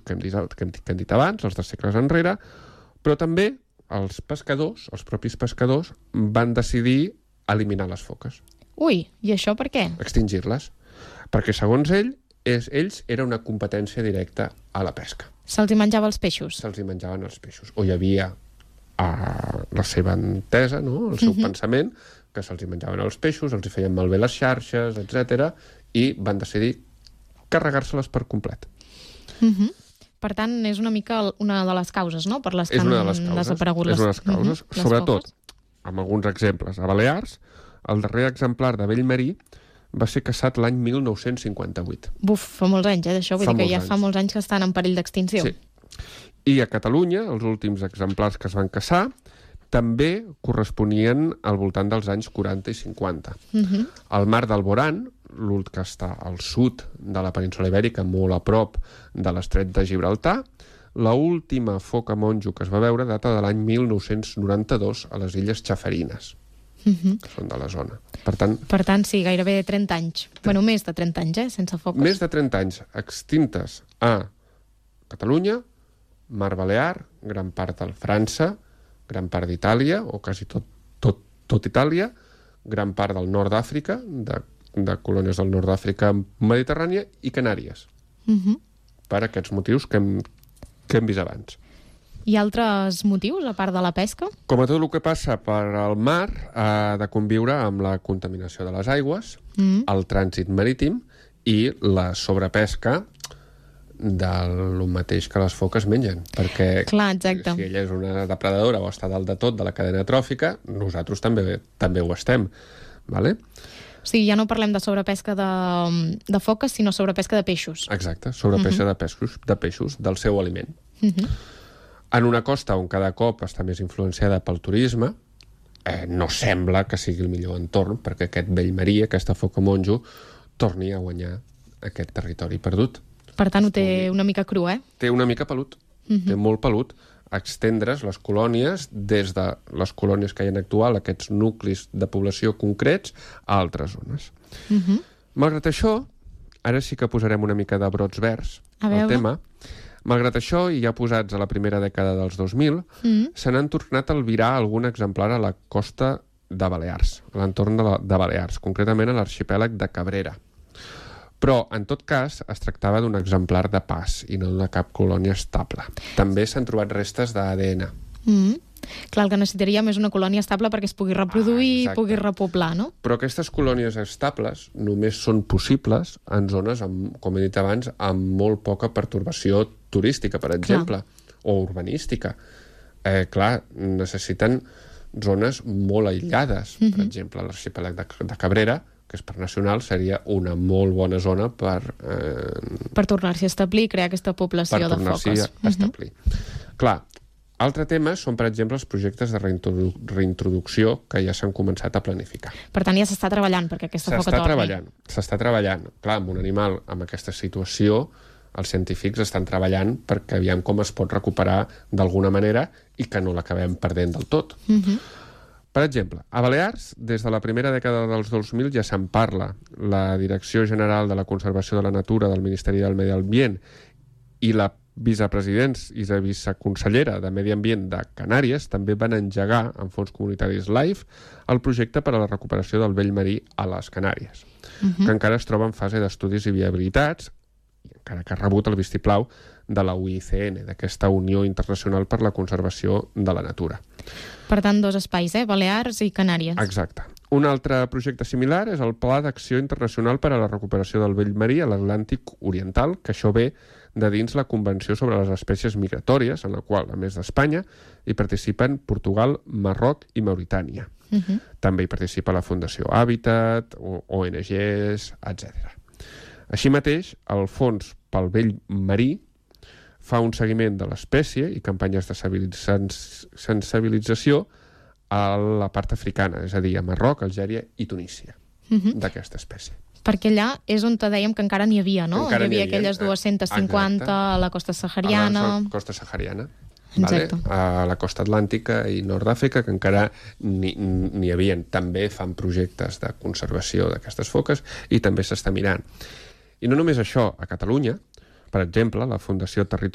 que hem dit abans, els de segles enrere, però també els pescadors, els propis pescadors, van decidir eliminar les foques. Ui, i això per què? Extingir-les. Perquè, segons ells era una competència directa a la pesca. Se'ls hi menjava els peixos? Se'ls hi menjaven els peixos. O hi havia la seva entesa, no? El seu pensament, que se'ls hi menjaven els peixos, els hi feien malbé les xarxes, etc. I van decidir carregar-se-les per complet. Per tant, és una mica una de les causes, no?, per les que És una de han les causes. desaparegut És una de les causes. les Sobretot, foques. amb alguns exemples. A Balears, el darrer exemplar de vell marí va ser caçat l'any 1958. Buf, fa molts anys, d'això. Vull dir que ja fa molts anys que estan en perill d'extinció. Sí. I a Catalunya, els últims exemplars que es van caçar també corresponien al voltant dels anys 40 i 50. El mar d'Alborán, l'últim que està al sud de la península Ibèrica, molt a prop de l'estret de Gibraltar, l'última foca monjo que es va veure data de l'any 1992 a les illes Chafarinas, que són de la zona. Per tant, sí, gairebé 30 anys. Bueno, més de 30 anys, sense foques. Més de 30 anys extintes a Catalunya, Mar Balear, gran part de França, gran part d'Itàlia, o quasi tot Itàlia, gran part del nord d'Àfrica, de colònies del nord d'Àfrica mediterrània, i Canàries. Per aquests motius que hem vist abans. Hi ha altres motius, a part de la pesca? Com a tot el que passa per al mar, ha de conviure amb la contaminació de les aigües, el trànsit marítim i la sobrepesca del mateix que les foques mengen. Perquè clar, exacte. Si ella és una depredadora o està dalt de tot de la cadena tròfica, nosaltres també ho estem. Vale? O sigui, ja no parlem de sobrepesca de foques, sinó sobrepesca de peixos. Exacte, sobrepesca de peixos, del seu aliment. En una costa on cada cop està més influenciada pel turisme, no sembla que sigui el millor entorn perquè aquest vell marí, aquesta foca monjo, torni a guanyar aquest territori perdut. Per tant, ho té una mica cru, eh? Té una mica pelut, té molt pelut. Extendre's les colònies des de les colònies que hi ha actual, aquests nuclis de població concrets, a altres zones. Malgrat això, ara sí que posarem una mica de brots verds al tema. Malgrat això, i ja posats a la primera dècada dels 2000, se n'han tornat a albirar algun exemplar a la costa de Balears, a l'entorn de Balears, concretament a l'arxipèlag de Cabrera. Però, en tot cas, es tractava d'un exemplar de pas i no de cap colònia estable. També s'han trobat restes d'ADN. Clar, el que necessitaríem és una colònia estable perquè es pugui reproduir i pugui repoblar, no? Però aquestes colònies estables només són possibles en zones, com he dit abans, amb molt poca pertorbació turística, per exemple, o urbanística. Clar, necessiten zones molt aïllades. Per exemple, l'arxipèlag de Cabrera, que és per nacional, seria una molt bona zona per tornar-s'hi a establir i crear aquesta població de foques. Per tornar-s'hi a establir. Clar, altre tema són, per exemple, els projectes de reintroducció que ja s'han començat a planificar. Per tant, ja s'està treballant perquè aquesta foca torni. S'està treballant. Clar, amb un animal amb aquesta situació, els científics estan treballant perquè aviam com es pot recuperar d'alguna manera i que no l'acabem perdent del tot. Per exemple, a Balears, des de la primera dècada dels 2000 ja se'n parla. La Direcció General de la Conservació de la Natura del Ministeri del Medi Ambient i la viceconsellera de Medi Ambient de Canàries també van engegar, amb fons comunitaris LIFE, el projecte per a la recuperació del vell marí a les Canàries, que encara es troba en fase d'estudis i viabilitats, encara que ha rebut el vistiplau de la UICN, d'aquesta Unió Internacional per la Conservació de la Natura. Per tant, dos espais, Balears i Canàries. Exacte. Un altre projecte similar és el Pla d'Acció Internacional per a la Recuperació del Vell Marí a l'Atlàntic Oriental, que això ve de dins la Convenció sobre les Espècies Migratòries, en la qual, a més d'Espanya, hi participen Portugal, Marroc i Mauritània. També hi participa la Fundació Hàbitat, ONGs, etc. Així mateix, el Fons pel Vell Marí fa un seguiment de l'espècie i campanyes de sensibilització a la part africana, és a dir, a Marroc, Algèria i Tunísia, d'aquesta espècie. Perquè allà és on dèiem que encara n'hi havia, no? Hi havia aquelles 250 a la costa sahariana. A la costa sahariana, a la costa atlàntica i nord d'Àfrica, que encara n'hi havia. També fan projectes de conservació d'aquestes foques i també s'està mirant. I no només això, a Catalunya, per exemple, la Fundació Territori